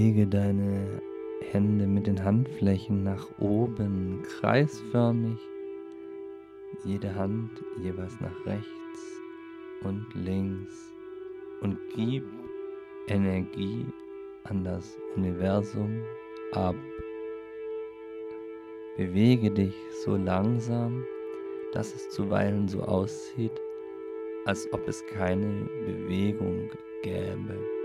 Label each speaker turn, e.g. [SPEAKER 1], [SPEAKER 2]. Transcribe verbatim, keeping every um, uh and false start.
[SPEAKER 1] Lege deine Hände mit den Handflächen nach oben, kreisförmig, jede Hand jeweils nach rechts und links und gib Energie an das Universum ab. Bewege dich so langsam, dass es zuweilen so aussieht, als ob es keine Bewegung gäbe.